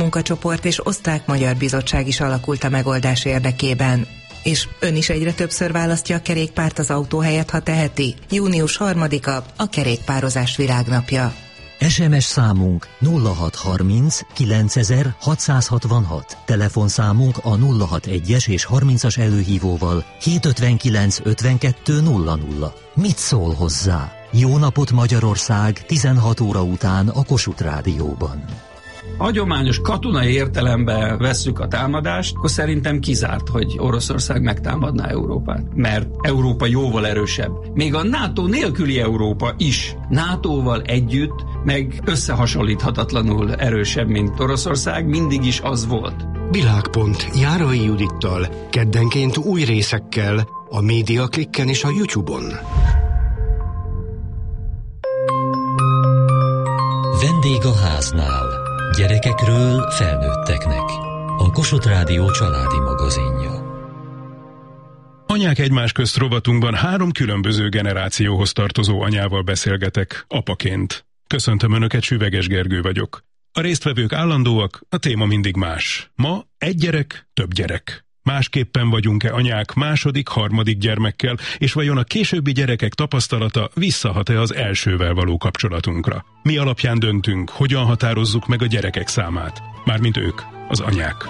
munkacsoport és osztrák-magyar bizottság is alakult a megoldás érdekében. És ön is egyre többször választja a kerékpárt az autó helyett, ha teheti? Június 3-a a kerékpározás világnapja. SMS számunk 0630 9000 666, telefonszámunk a 061-es és 30-as előhívóval 759 52 00. Mit szól hozzá? Jó napot Magyarország 16 óra után a Kossuth Rádióban. Hagyományos katonai értelemben vesszük a támadást, akkor szerintem kizárt, hogy Oroszország megtámadná Európát. Mert Európa jóval erősebb. Még a NATO nélküli Európa is NATO-val együtt, meg összehasonlíthatatlanul erősebb, mint Oroszország, mindig is az volt. Világpont Járai Judittal, keddenként új részekkel, a Média Klikken és a YouTube-on. Vendég a háznál. Gyerekekről felnőtteknek. A Kossuth Rádió családi magazinja. Anyák egymás közt rovatunkban 3 különböző generációhoz tartozó anyával beszélgetek, apaként. Köszöntöm Önöket, Süveges Gergő vagyok. A résztvevők állandóak, a téma mindig más. Ma egy gyerek, több gyerek. Másképpen vagyunk-e anyák második, harmadik gyermekkel, és vajon a későbbi gyerekek tapasztalata visszahat-e az elsővel való kapcsolatunkra? Mi alapján döntünk, hogyan határozzuk meg a gyerekek számát? Mármint ők, az anyák.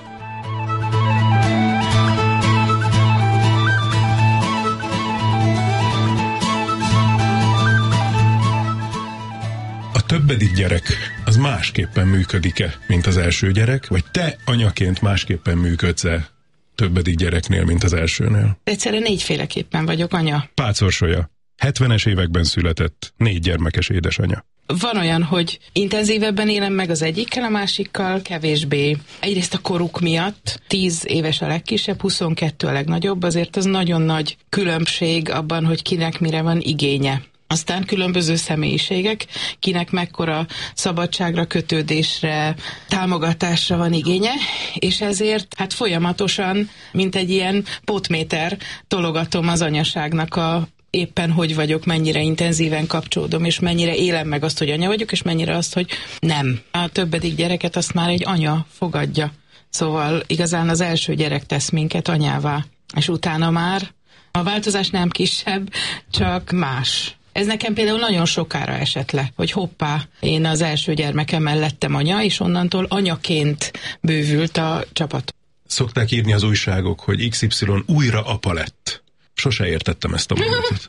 A többedik gyerek az másképpen működik-e, mint az első gyerek? Vagy te anyaként másképpen működsz-e többedik gyereknél, mint az elsőnél? Egyszerűen 4-féleképpen vagyok anya. Pácolsolya, 70-es években született, 4 gyermekes édesanya. Van olyan, hogy intenzívebben élem meg az egyikkel, a másikkal kevésbé. Egyrészt a koruk miatt, 10 éves a legkisebb, 22 a legnagyobb, azért az nagyon nagy különbség abban, hogy kinek mire van igénye. Aztán különböző személyiségek, kinek mekkora szabadságra, kötődésre, támogatásra van igénye, és ezért hát folyamatosan, mint egy ilyen potméter tologatom az anyaságnak a éppen hogy vagyok, mennyire intenzíven kapcsolódom, és mennyire élem meg azt, hogy anya vagyok, és mennyire azt, hogy nem. A többedik gyereket azt már egy anya fogadja. Szóval igazán az első gyerek tesz minket anyává, és utána már a változás nem kisebb, csak más. Ez nekem például nagyon sokára esett le, hogy hoppá, én az első gyermekemmel lettem anya, és onnantól anyaként bővült a csapat. Szokták írni az újságok, hogy XY újra apa lett. Sose értettem ezt a mondatot.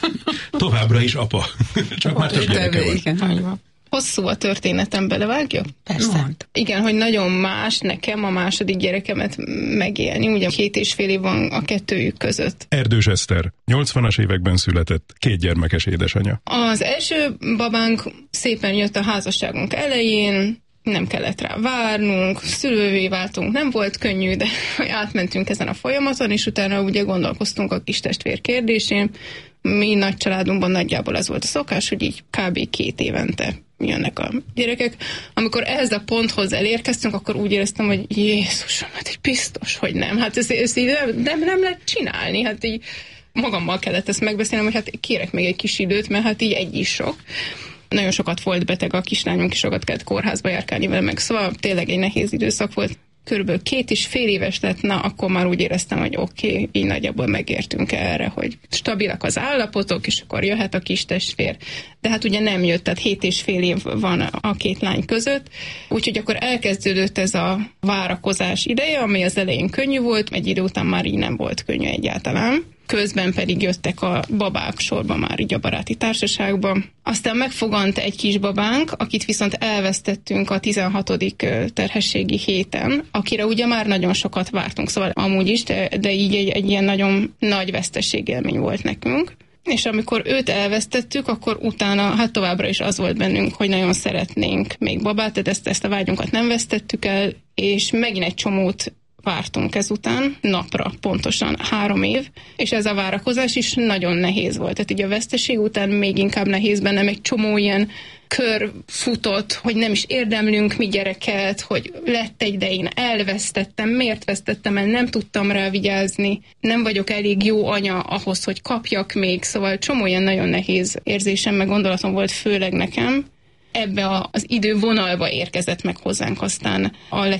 Továbbra is apa. Csak már több gyereke van. Igen. Hosszú a történetem, belevágja? Persze. Igen, hogy nagyon más nekem a második gyerekemet megélni. Ugye 2,5 év van a kettőjük között. Erdős Eszter, 80-as években született, 2 gyermekes édesanya. Az első babánk szépen jött a házasságunk elején, nem kellett rá várnunk, szülővé váltunk, nem volt könnyű, de átmentünk ezen a folyamaton, és utána ugye gondolkoztunk a kis testvér kérdésén. Mi nagy családunkban nagyjából az volt a szokás, hogy így kb. 2 évente jönnek a gyerekek. Amikor ehhez a ponthoz elérkeztünk, akkor úgy éreztem, hogy Jézusom, hát így biztos, hogy nem. Hát ezt így nem lehet csinálni. Hát így magammal kellett ezt megbeszélnem, hogy hát kérek még egy kis időt, mert hát így egy is sok. Nagyon sokat volt beteg a kislányunk, és sokat kellett kórházba járkálni vele meg. Szóval tényleg egy nehéz időszak volt. Körülbelül 2,5 éves lett, na, akkor már úgy éreztem, hogy oké, így nagyjából megértünk erre, hogy stabilak az állapotok, és akkor jöhet a kis testvér. De hát ugye nem jött, tehát 7,5 év van a 2 lány között, úgyhogy akkor elkezdődött ez a várakozás ideje, ami az elején könnyű volt, egy idő után már így nem volt könnyű egyáltalán. Közben pedig jöttek a babák sorba már így a baráti társaságban. Aztán megfogant egy kisbabánk, akit viszont elvesztettünk a 16. terhességi héten, akire ugye már nagyon sokat vártunk, szóval amúgy is, de így egy ilyen nagyon nagy veszteségélmény volt nekünk. És amikor őt elvesztettük, akkor utána hát továbbra is az volt bennünk, hogy nagyon szeretnénk még babát, tehát ezt a vágyunkat nem vesztettük el, és megint egy csomót vártunk ezután, napra pontosan 3 év, és ez a várakozás is nagyon nehéz volt. Tehát így a veszteség után még inkább nehéz bennem egy csomó ilyen kör futott, hogy nem is érdemlünk mi gyereket, hogy lett egy, de én elvesztettem, miért vesztettem el, nem tudtam rá vigyázni, nem vagyok elég jó anya ahhoz, hogy kapjak még, szóval csomó ilyen nagyon nehéz érzésem, meg gondolatom volt főleg nekem. Ebbe az idővonalba érkezett meg hozzánk aztán a